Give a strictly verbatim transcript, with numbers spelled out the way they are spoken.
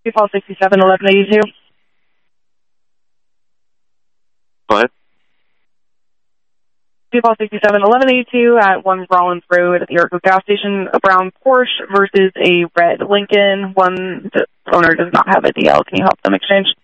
Default sixty-seven eleven eighty-two. Go ahead. Default sixty-seven eleven eighty-two at one Rollins Road at the Yurko gas station, a brown Porsche versus a red Lincoln. One, the owner does not have a D L. Can you help them exchange?